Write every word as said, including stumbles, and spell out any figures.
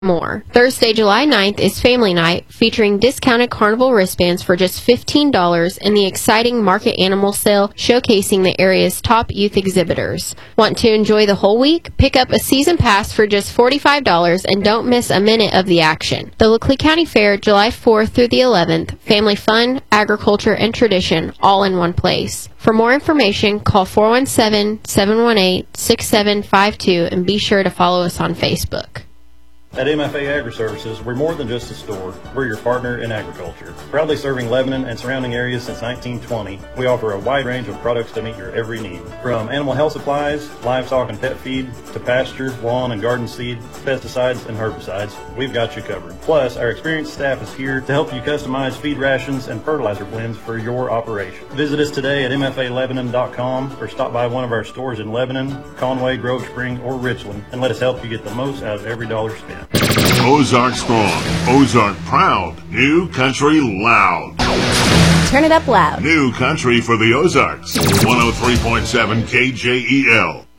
more. Thursday, July ninth is Family Night, featuring discounted carnival wristbands for just fifteen dollars and the exciting market animal sale showcasing the area's top youth exhibitors. Want to enjoy the whole week? Pick up a season pass for just forty-five dollars and don't miss a minute of the action. The Leclerc County Fair, July fourth through the eleventh. Family fun, agriculture, and tradition, all in one place. For more information, call four one seven, seven one eight, six seven five two and be sure to follow us on Facebook. At M F A Agri-Services, we're more than just a store. We're your partner in agriculture. Proudly serving Lebanon and surrounding areas since nineteen twenty, we offer a wide range of products to meet your every need. From animal health supplies, livestock and pet feed, to pasture, lawn and garden seed, pesticides and herbicides, we've got you covered. Plus, our experienced staff is here to help you customize feed rations and fertilizer blends for your operation. Visit us today at M F A Lebanon dot com or stop by one of our stores in Lebanon, Conway, Grove Spring, or Richland and let us help you get the most out of every dollar spent. Ozark strong, Ozark proud, New Country loud. Turn it up loud. New Country for the Ozarks, one oh three point seven K J E L.